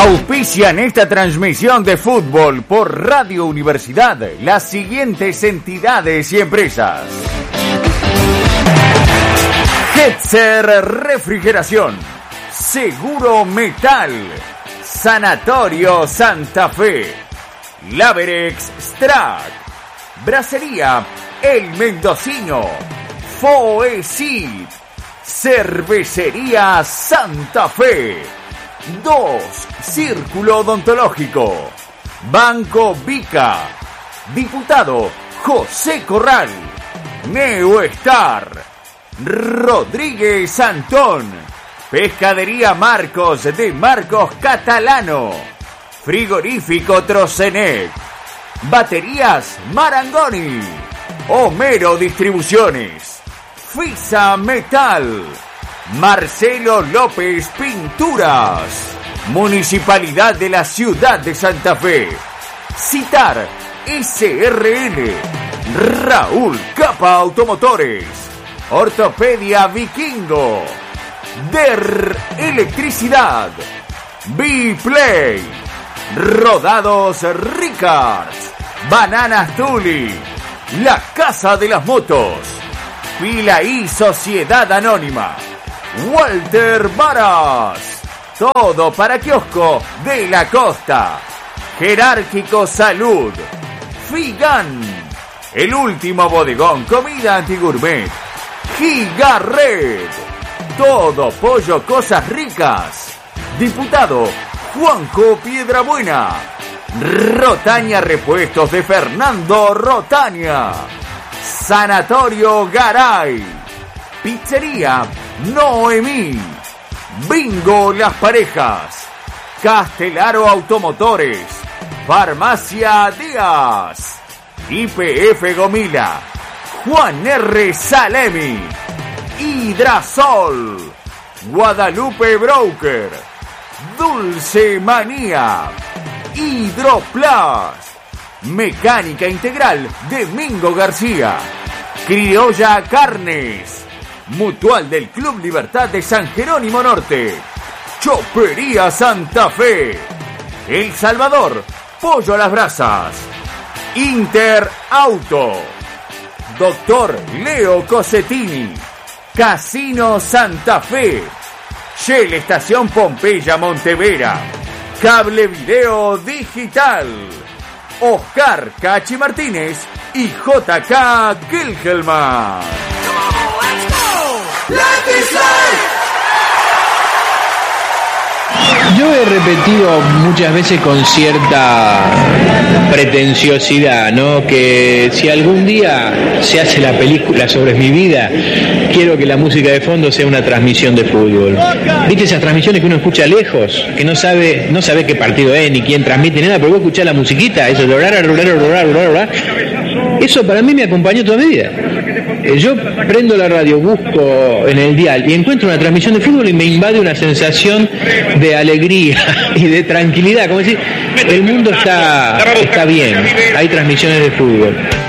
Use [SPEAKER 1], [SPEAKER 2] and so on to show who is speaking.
[SPEAKER 1] Auspician esta transmisión de fútbol por Radio Universidad las siguientes entidades y empresas: Hetzer Refrigeración, Seguro Metal, Sanatorio Santa Fe, Laverex Strack, Bracería El Mendocino, Foesid, Cervecería Santa Fe, 2 Círculo Odontológico, Banco Vica, Diputado José Corral, Neoestar, Rodríguez Antón, Pescadería Marcos de Marcos Catalano, Frigorífico Trocenec, Baterías Marangoni, Homero Distribuciones, Fisa Metal, Marcelo López Pinturas, Municipalidad de la Ciudad de Santa Fe, Citar SRL, Raúl Capa Automotores, Ortopedia Vikingo, DER Electricidad, B-Play, Rodados Ricards, Bananas Tuli, La Casa de las Motos, Pila y Sociedad Anónima, Walter Varas, todo para kiosco de la costa, Jerárquico Salud, Figan, El Último Bodegón Comida Antigourmet, Gigarred, todo pollo cosas ricas, Diputado Juanjo Piedrabuena, Rotaña Repuestos de Fernando Rotaña, Sanatorio Garay, Pizzería Noemí, Bingo Las Parejas, Castelaro Automotores, Farmacia Díaz, IPF Gomila, Juan R. Salemi, Hidrasol, Guadalupe Broker, Dulce Manía, Hidroplas, Mecánica Integral de Mingo García, Criolla Carnes, Mutual del Club Libertad de San Jerónimo Norte, Chopería Santa Fe, El Salvador, Pollo a las Brasas, Inter Auto, Doctor Leo Cosetini, Casino Santa Fe, Shell Estación Pompeya Montevera, Cable Video Digital, Oscar Cachi Martínez y JK Kilgelman.
[SPEAKER 2] Yo he repetido muchas veces con cierta pretenciosidad, ¿no? Que si algún día se hace la película sobre mi vida, quiero que la música de fondo sea una transmisión de fútbol. ¿Viste esas transmisiones que uno escucha lejos? Que no sabe qué partido es, ni quién transmite, ni nada, pero vos escuchás la musiquita, eso eso para mí me acompañó toda mi vida. Yo prendo la radio, busco en el dial y encuentro una transmisión de fútbol y me invade una sensación de alegría y de tranquilidad, como decir, el mundo está bien, hay transmisiones de fútbol.